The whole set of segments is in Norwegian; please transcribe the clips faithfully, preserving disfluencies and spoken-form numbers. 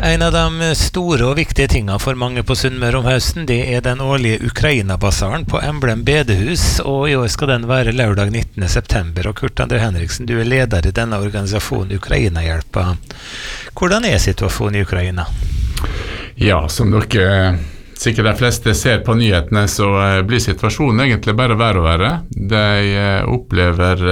En av de store og viktige tingene for mange på Sunnmøre om høsten, det er den årlige Ukraina-basaren på Emblem bedehus, og i år skal den være lørdag nittende september. Og Kurt André Henriksen, du er leder i denne organisasjonen Ukraina-hjelpa. Hvordan er situasjonen i Ukraina? Ja, som dere sikkert de fleste ser på nyhetene, så blir situasjonen egentlig bare verre og verre. De opplever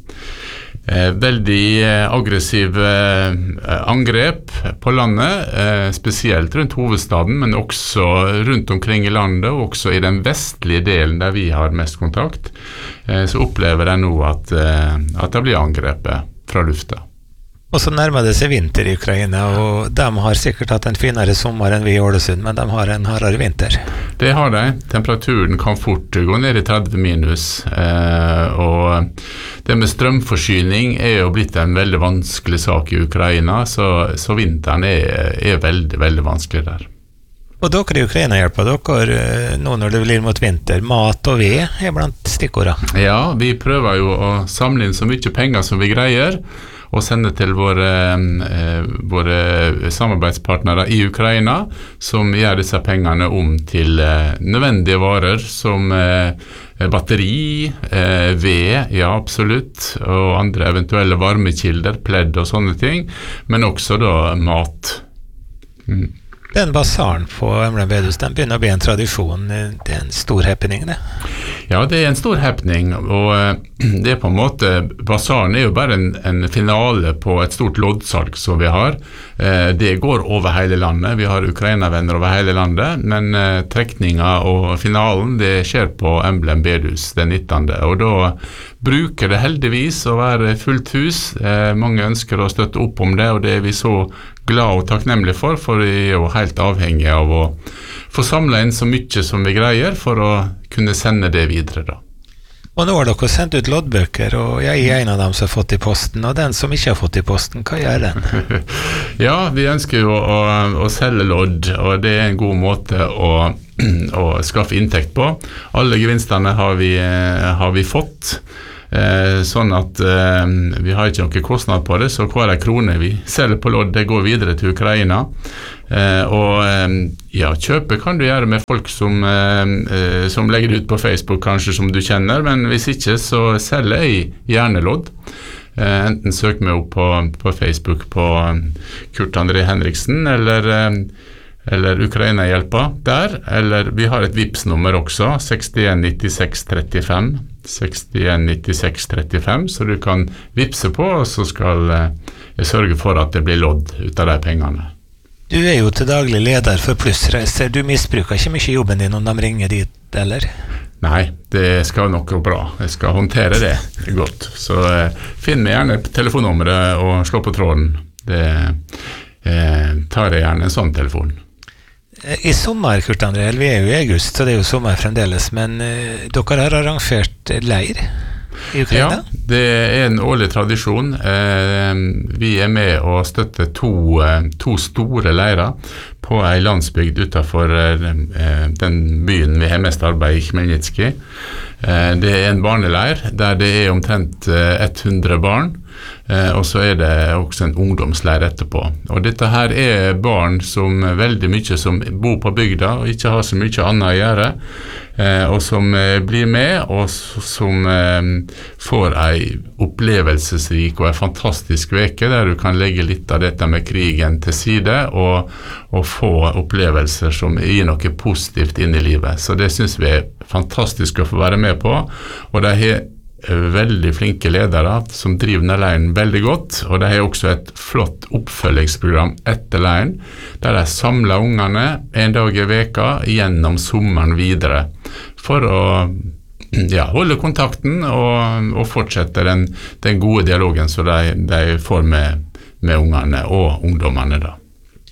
Eh, veldig eh, aggressive eh, angrep på landet, eh, spesielt rundt hovedstaden, men også rundt omkring i landet, og også i den vestlige delen der vi har mest kontakt, eh, så opplever de nå at, eh, at det blir angrepet fra lufta. Og så nærmer det seg vinter i Ukraina, og de har sikkert hatt en finere sommer enn vi i Ålesund, men de har en hardere vinter. Det har de. Temperaturen kan fort gå ned i tretti minus, eh, og det med strømforsyning er jo blitt en veldig vanskelig sak i Ukraina, så, så vinteren er, er veldig, veldig vanskelig der. Og dere i Ukraina hjelper dere nå når det blir mot vinter. Mat og ved er blant stikkordene. Ja, vi prøver jo å samle inn så mye penger som vi greier, og sende til våre, eh, våre samarbeidspartnere i Ukraina, som gjør disse pengene om til eh, nødvendige varer, som eh, batteri, eh, ved, ja absolutt, og andre eventuelle varmekilder, pledd og sånne ting, men også da mat. Mm. Den basaren på Emblem bedehus, den begynner å bli en tradisjon. Det er en stor happening, det. Ja, det er en stor happening, og det er på en måte, basaren er jo bare en, en finale på et stort loddsalg som vi har. Det går over hele landet, vi har Ukraina-venner over hele landet, men trekninga og finalen, det skjer på Emblem bedehus den nittende, og da bruker det heldigvis å være fullt hus. Mange ønsker å støtte opp om det, og det er vi så glad og takknemlig for, for vi er jo helt avhengig av å få samlet inn så mye som vi greier for å kunne sende det videre da. Og nå har dere sendt ut loddbøker, og jeg er en av dem som har fått i posten, og den som ikke har fått i posten, hva gjør den? Ja, vi ønsker jo å, å selge lodd, og det er en god måte å, å skaffe inntekt på. Alle gevinstene har vi, har vi fått. Eh, sånn at eh, vi har ikke noen kostnad på det, så hver krone vi selger på lodd, det går videre til Ukraina. Eh, og eh, ja, kjøpe kan du gjøre med folk som, eh, som legger det ut på Facebook, kanskje som du kjenner, men hvis ikke så selger jeg gjerne lodd. Eh, enten søk meg opp på, på Facebook på Kurt André Henriksen, eller eh, eller Ukraina-hjelpa der, eller vi har et Vipps-nummer også, sekstien nittiseks trettifem, sekstien nittiseks trettifem, så du kan vipse på, og så skal jeg sørge for at det blir lodd ut av de pengene. Du er jo til daglig leder for Plussreiser, du misbruker ikke mye jobben din om de ringer dit, eller? Nei, det skal nok gå bra, jeg skal håndtere det godt, så eh, finn meg gjerne telefonnummeret og slå på tråden, det eh, tar jeg gjerne en sånn telefon. I sommer, Kurt André, vi er jo i august, så det er jo sommer fremdeles, men uh, dere har arrangert leir i Ukraina? Ja, det er en årlig tradisjon. Eh, vi er med å støtte to, eh, to store leirer på en landsbygd utenfor eh, den byen vi har mest arbeid i, Khmelnytskij. Eh, det er en barneleir der det er omtrent eh, hundre barn. Eh, og så er det også en ungdomsleir etterpå. Og dette her er barn som veldig mye som bor på bygda og ikke har så mye annet å gjøre, eh, og som eh, blir med, og som eh, får en opplevelsesrik og en fantastisk veke der du kan legge litt av dette med krigen til side og, og få opplevelser som gir noe positivt inn i livet. Så det synes vi er fantastisk å få være med på, og det er veldig flinke ledere som driver denne leiren veldig godt, og de har også et flott oppfølgingsprogram etter leiren, der de samler ungene en dag i veka gjennom sommeren videre, for å ja, holde kontakten og, og fortsette den, den gode dialogen som de, de får med, med ungene og ungdommene da.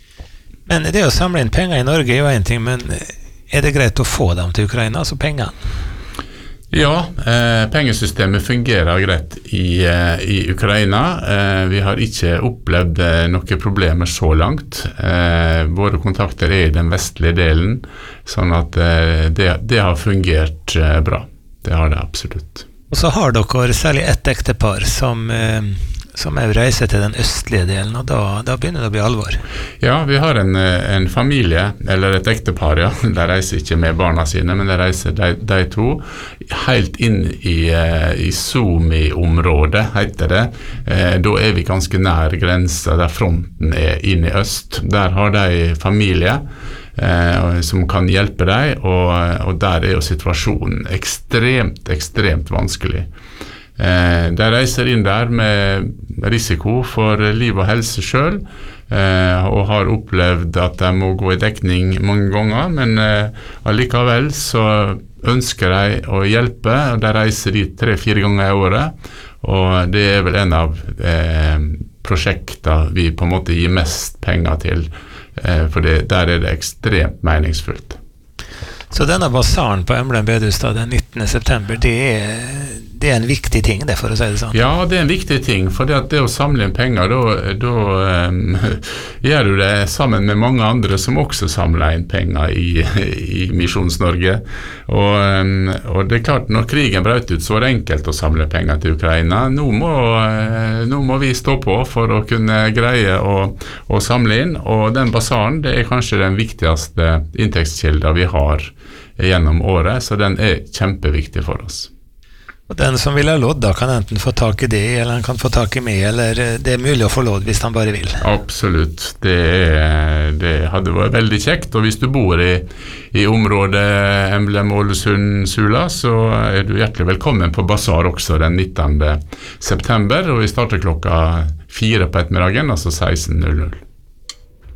Men det å samle inn penger i Norge er jo en ting, men er det greit å få dem til Ukraina, altså pengene? Ja, eh, pengesystemet fungerer greit i, eh, i Ukraina. Eh, vi har ikke opplevd eh, noen problemer så langt. Eh, våre kontakter er i den vestlige delen, sånn at eh, det, det har fungert eh, bra. Det har det absolutt. Og så har dere særlig ett ektepar som, eh, som er reiser til den østlige delen, og da, da begynner det å bli alvor. Ja, vi har en, en familie, eller et ektepar, ja. De reiser ikke med barna sine, men de reiser de, de to helt inn i, i Suomi-området, heter det. Da er vi ganske nær grensa, der fronten er inn i øst. Der har de familie eh, som kan hjelpe dem, og, og der er jo situasjonen ekstremt, ekstremt vanskelig. Eh, de reiser inn der med risiko for liv og helse selv, eh, og har opplevd at de må gå i dekning mange ganger, men eh, allikevel så ønsker de å hjelpe, og de reiser dit tre-fire ganger i året, og det er vel en av eh, prosjekter vi på en måte gir mest penger til, eh, for det, der er det ekstremt meningsfullt. Så denne basaren på Emblem bedehus da, den nittende september, det er, det er en viktig ting, det, for å si det sånn? Ja, det er en viktig ting, for det, det å samle inn penger, da, da um, gjør du det sammen med mange andre som også samler inn penger i, i Misjons-Norge. Og, um, og det er klart, når krigen brøt ut, så var det enkelt å samle penger til Ukraina. Nå må, uh, nå må vi stå på for å kunne greie å, å samle inn, og den basaren, det er kanskje den viktigste inntektskilden vi har gjennom året, så den er kjempeviktig for oss. Og den som vil ha lodd da kan enten få tak i det, eller han kan få tak i meg, eller det er mulig å få lodd hvis han bare vil? Absolutt, det, er, det hadde vært veldig kjekt, og hvis du bor i, i området Emblem, Ålesund, Sula, så er du hjertelig velkommen på basar også den nittende september, og vi starter klokka fire på ettermiddagen, altså seksten null null.